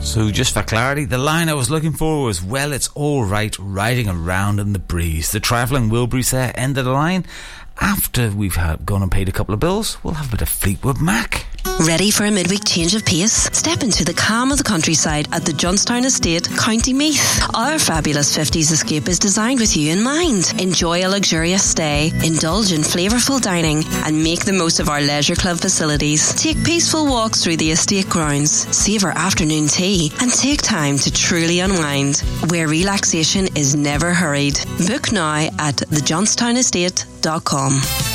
So just for clarity, the line I was looking for was, well, it's alright riding around in the breeze. The travelling Wilburys there end of the line. After we've gone and paid a couple of bills, we'll have a bit of Fleetwood Mac. Ready for a midweek change of pace? Step into the calm of the countryside at the Johnstown Estate, County Meath. Our fabulous 50s escape is designed with you in mind. Enjoy a luxurious stay, indulge in flavourful dining, and make the most of our leisure club facilities. Take peaceful walks through the estate grounds, savour afternoon tea, and take time to truly unwind, where relaxation is never hurried. Book now at thejohnston.estate.com.